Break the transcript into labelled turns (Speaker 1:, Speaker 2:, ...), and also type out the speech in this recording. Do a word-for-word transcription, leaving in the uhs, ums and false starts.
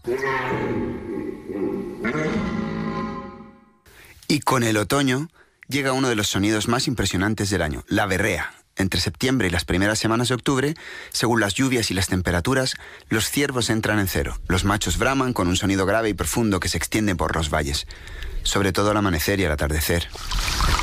Speaker 1: Y con el otoño llega uno de los sonidos más impresionantes del año, la berrea. Entre septiembre y las primeras semanas de octubre, según las lluvias y las temperaturas, los ciervos entran en cero. Los machos braman con un sonido grave y profundo que se extiende por los valles, sobre todo al amanecer y al atardecer.